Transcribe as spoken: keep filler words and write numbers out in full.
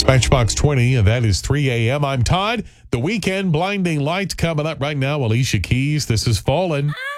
Matchbox twenty, and that is three a.m. I'm Todd. The weekend blinding lights coming up right now. Alicia Keys, this is Fallen.